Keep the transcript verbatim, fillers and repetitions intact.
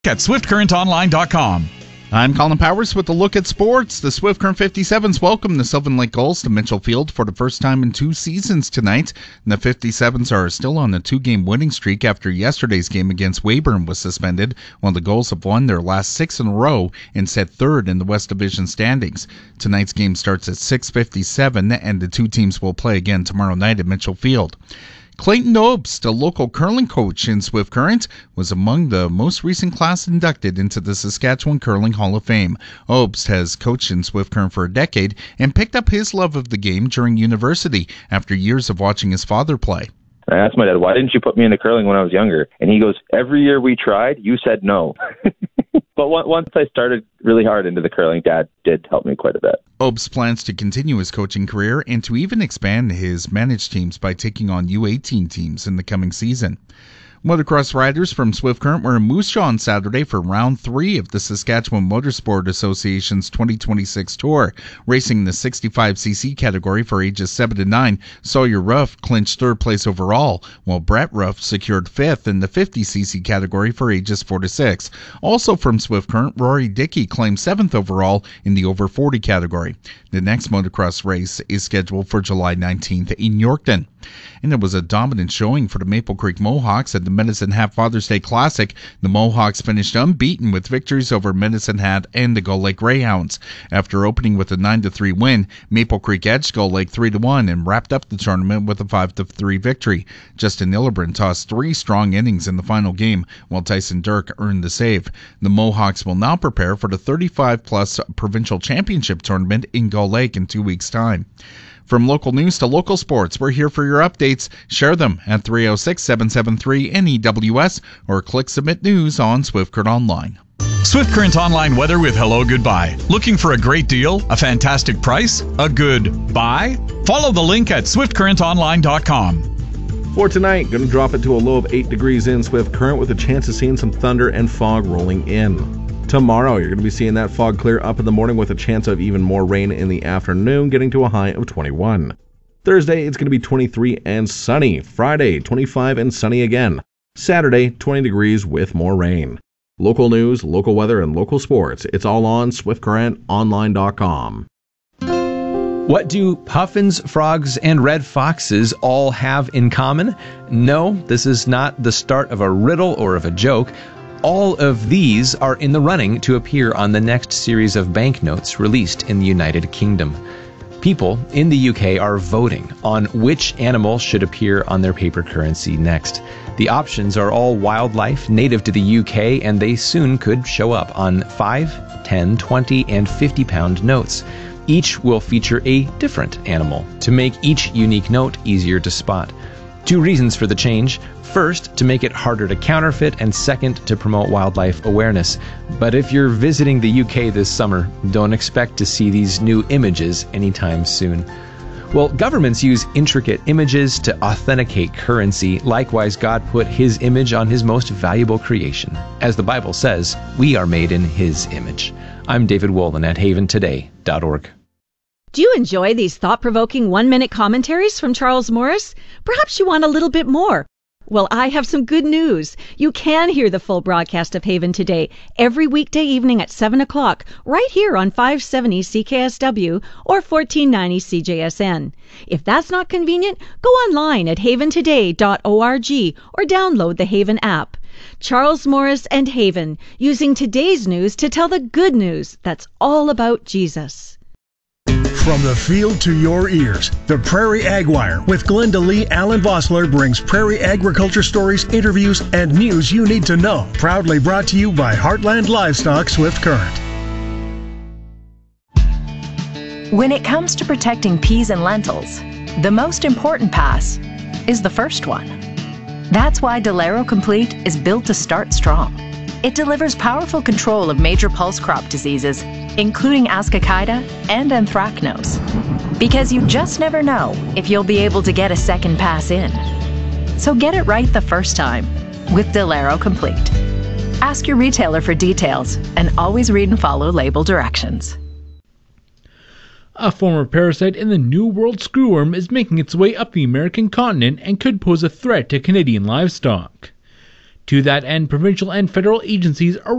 At swift current online dot com. I'm Colin Powers with a look at sports. The Swift Current fifty-sevens welcome the Sylvan Lake Gulls to Mitchell Field for the first time in two seasons tonight. And the fifty-sevens are still on a two-game winning streak after yesterday's game against Weyburn was suspended, while the Gulls have won their last six in a row and set third in the West Division standings. Tonight's game starts at six fifty-seven, and the two teams will play again tomorrow night at Mitchell Field. Clayton Obst, a local curling coach in Swift Current, was among the most recent class inducted into the Saskatchewan Curling Hall of Fame. Obst has coached in Swift Current for a decade and picked up his love of the game during university after years of watching his father play. I asked my dad, why didn't you put me into curling when I was younger? And he goes, every year we tried, you said no. But once I started really hard into the curling, Dad did help me quite a bit. Obst plans to continue his coaching career and to even expand his managed teams by taking on U eighteen teams in the coming season. Motocross riders from Swift Current were in Moose Jaw on Saturday for round three of the Saskatchewan Motorsport Association's twenty twenty-six Tour. Racing in the sixty-five c c category for ages seven to nine, Sawyer Ruff clinched third place overall, while Brett Ruff secured fifth in the fifty c c category for ages four to six. Also from Swift Current, Rory Dickey claimed seventh overall in the over forty category. The next motocross race is scheduled for July nineteenth in Yorkton. And it was a dominant showing for the Maple Creek Mohawks at the Medicine Hat Father's Day Classic. The Mohawks finished unbeaten with victories over Medicine Hat and the Gull Lake Greyhounds. After opening with a nine to three win, Maple Creek edged Gull Lake three to one and wrapped up the tournament with a five to three victory. Justin Illebrand tossed three strong innings in the final game, while Tyson Dirk earned the save. The Mohawks will now prepare for the thirty-five plus Provincial Championship Tournament in Gull Lake in two weeks' time. From local news to local sports, we're here for your updates. Share them at three oh six, seven seven three, N E W S or click Submit News on Swift Current Online. Swift Current Online weather with Hello Goodbye. Looking for a great deal, a fantastic price, a good buy? Follow the link at swift current online dot com. For tonight, going to drop it to a low of eight degrees in Swift Current with a chance of seeing some thunder and fog rolling in. Tomorrow, you're going to be seeing that fog clear up in the morning with a chance of even more rain in the afternoon, getting to a high of twenty-one. Thursday, it's going to be twenty-three and sunny. Friday, twenty-five and sunny again. Saturday, twenty degrees with more rain. Local news, local weather, and local sports. It's all on swift current online dot com. What do puffins, frogs, and red foxes all have in common? No, this is not the start of a riddle or of a joke. All of these are in the running to appear on the next series of banknotes released in the United Kingdom. People in the U K are voting on which animal should appear on their paper currency next. The options are all wildlife native to the U K, and they soon could show up on five, ten, twenty, and fifty pound notes. Each will feature a different animal to make each unique note easier to spot. Two reasons for the change. First, to make it harder to counterfeit, and second, to promote wildlife awareness. But if you're visiting the U K this summer, don't expect to see these new images anytime soon. Well, governments use intricate images to authenticate currency. Likewise, God put His image on His most valuable creation. As the Bible says, we are made in His image. I'm David Wolin at haven today dot org. Do you enjoy these thought-provoking one-minute commentaries from Charles Morris? Perhaps you want a little bit more. Well, I have some good news. You can hear the full broadcast of Haven Today every weekday evening at seven o'clock, right here on five seventy C K S W or fourteen ninety C J S N. If that's not convenient, go online at haven today dot org or download the Haven app. Charles Morris and Haven, using today's news to tell the good news that's all about Jesus. From the field to your ears, the Prairie Ag Wire with Glenda Lee Allen Vossler brings prairie agriculture stories, interviews, and news you need to know. Proudly brought to you by Heartland Livestock Swift Current. When it comes to protecting peas and lentils, the most important pass is the first one. That's why Delero Complete is built to start strong. It delivers powerful control of major pulse crop diseases, including Ascochyta and Anthracnose, because you just never know if you'll be able to get a second pass in. So get it right the first time with Delero Complete. Ask your retailer for details and always read and follow label directions. A former parasite in the New World screwworm is making its way up the American continent and could pose a threat to Canadian livestock. To that end, provincial and federal agencies are